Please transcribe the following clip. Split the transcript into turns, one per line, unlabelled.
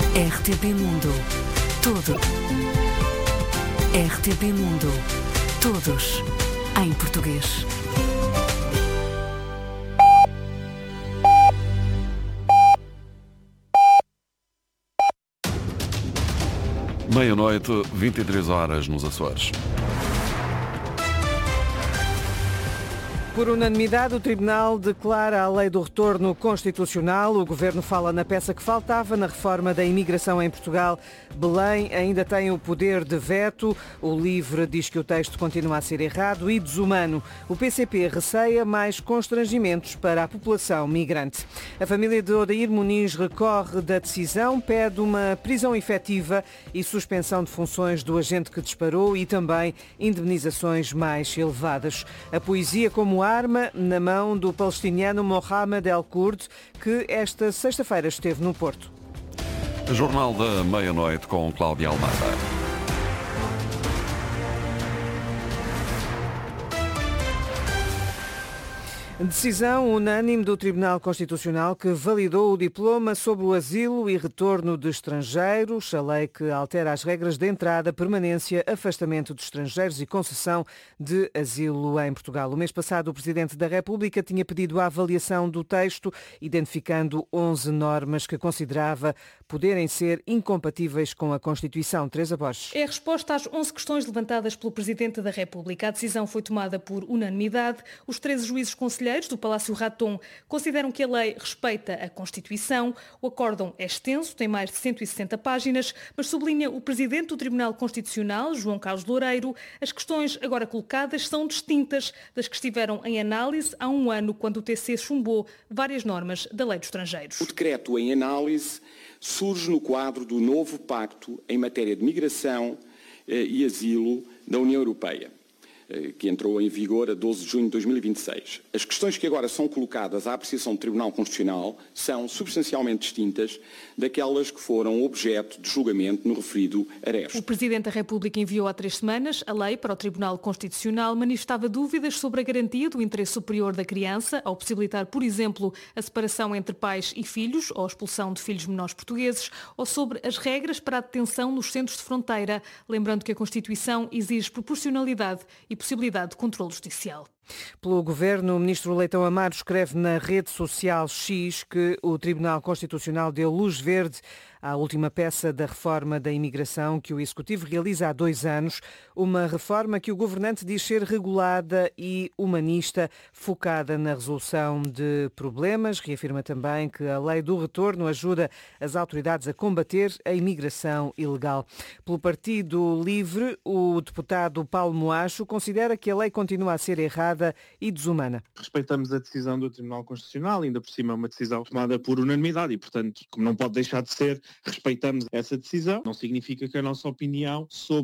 RTP Mundo. Tudo. RTP Mundo. Todos em português.
Meia-noite, 23 horas nos Açores.
Por unanimidade, o Tribunal declara a lei do retorno constitucional. O Governo fala na peça que faltava na reforma da imigração em Portugal. Belém ainda tem o poder de veto. O LIVRE diz que o texto continua a ser errado e desumano. O PCP receia mais constrangimentos para a população migrante. A família de Odair Muniz recorre da decisão, pede uma prisão efetiva e suspensão de funções do agente que disparou e também indemnizações mais elevadas. A poesia como arma na mão do palestiniano Mohamed El-Kurd, que esta sexta-feira esteve no Porto.
Jornal da Meia-Noite com Cláudia Almada.
Decisão unânime do Tribunal Constitucional que validou o diploma sobre o asilo e retorno de estrangeiros, a lei que altera as regras de entrada, permanência, afastamento de estrangeiros e concessão de asilo em Portugal. O mês passado, o Presidente da República tinha pedido a avaliação do texto, identificando 11 normas que considerava poderem ser incompatíveis com a Constituição. Teresa Borges.
É a resposta às 11 questões levantadas pelo Presidente da República. A decisão foi tomada por unanimidade. Os 13 juízes conselheiros do Palácio Raton consideram que a lei respeita a Constituição. O acórdão é extenso, tem mais de 160 páginas, mas sublinha o Presidente do Tribunal Constitucional, João Carlos Loureiro, as questões agora colocadas são distintas das que estiveram em análise há um ano, quando o TC chumbou várias normas da Lei dos Estrangeiros.
O decreto em análise surge no quadro do novo pacto em matéria de migração e asilo da União Europeia, que entrou em vigor a 12 de junho de 2026. As questões que agora são colocadas à apreciação do Tribunal Constitucional são substancialmente distintas daquelas que foram objeto de julgamento no referido aresto.
O Presidente da República enviou há 3 semanas a lei para o Tribunal Constitucional, manifestava dúvidas sobre a garantia do interesse superior da criança, ao possibilitar, por exemplo, a separação entre pais e filhos ou a expulsão de filhos menores portugueses, ou sobre as regras para a detenção nos centros de fronteira, lembrando que a Constituição exige proporcionalidade e possibilidade de controle judicial.
Pelo Governo, o Ministro Leitão Amaro escreve na rede social X que o Tribunal Constitucional deu luz verde à última peça da reforma da imigração que o Executivo realiza há 2 anos, uma reforma que o governante diz ser regulada e humanista, focada na resolução de problemas. Reafirma também que a lei do retorno ajuda as autoridades a combater a imigração ilegal. Pelo Partido Livre, o deputado Paulo Moacho considera que a lei continua a ser errada e desumana.
Respeitamos a decisão do Tribunal Constitucional, ainda por cima é uma decisão tomada por unanimidade e, portanto, como não pode deixar de ser, respeitamos essa decisão. Não significa que a nossa opinião sobre